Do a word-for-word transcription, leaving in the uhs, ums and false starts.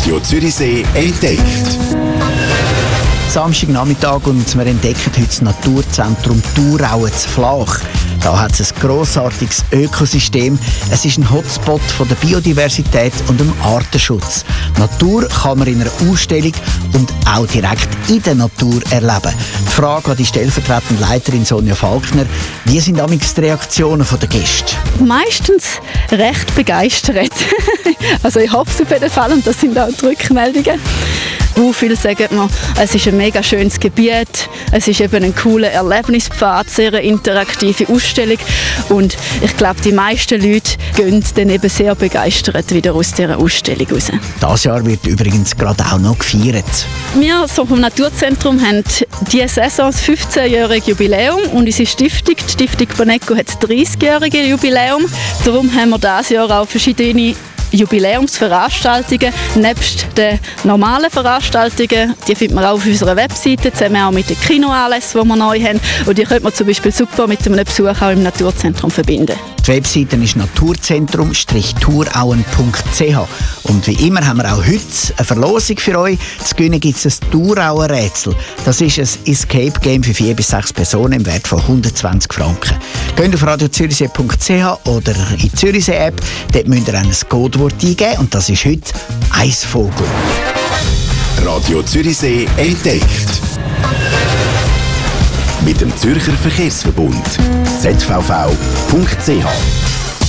Radio Zürichsee entdeckt. Samstagnachmittag und wir entdecken heute das Naturzentrum Thurau zu Flach. Da hat es ein grossartiges Ökosystem. Es ist ein Hotspot von der Biodiversität und dem Artenschutz. Natur kann man in einer Ausstellung und auch direkt in der Natur erleben. Die Frage an die stellvertretende Leiterin Sonja Falkner: Wie sind amigs die Reaktionen der Gäste? Meistens recht begeistert. Also ich hoffe es auf jeden Fall, und das sind auch die Rückmeldungen. Uh, viele sagen mir, es ist ein mega schönes Gebiet, es ist eben ein cooler Erlebnispfad, sehr eine interaktive Ausstellung, und ich glaube, die meisten Leute gehen dann eben sehr begeistert wieder aus dieser Ausstellung raus. Dieses Jahr wird übrigens gerade auch noch gefeiert. Wir so vom Naturzentrum haben diese Saison das fünfzehnjährige Jubiläum, und unsere Stiftung, die Stiftung Boneco, hat das dreißigjährige Jubiläum. Darum haben wir dieses Jahr auch verschiedene Jubiläumsveranstaltungen, nebst den normalen Veranstaltungen. Die findet man auch auf unserer Webseite, zusammen auch mit den Kinoanlässen, die wir neu haben. Und die könnte man zum Beispiel super mit einem Besuch auch im Naturzentrum verbinden. Die Webseite ist naturzentrum thurauen punkt c h. Und wie immer haben wir auch heute eine Verlosung für euch. Zu gewinnen gibt es ein Thurauer Rätsel. Das ist ein Escape Game für vier bis sechs Personen im Wert von hundertzwanzig Franken. Geht auf radio zürichsee punkt c h oder in die Zürichsee-App. Dort müsst ihr ein Codewort eingeben, und das ist heute Eisvogel. Radio Zürichsee entdeckt. Mit dem Zürcher Verkehrsverbund Z V V punkt c h.